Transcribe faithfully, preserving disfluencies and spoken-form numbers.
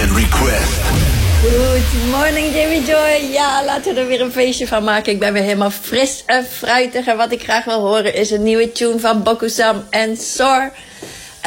Weekend Request. Good morning, Jamie Joy. Ja, laten we er weer een feestje van maken. Ik ben weer helemaal fris en fruitig. En wat ik graag wil horen is een nieuwe tune van Bokusam en Sor.